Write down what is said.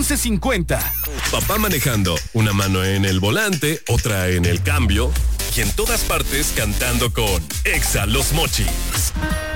11:50. Papá manejando, una mano en el volante, otra en el cambio y en todas partes cantando con Exa Los Mochis.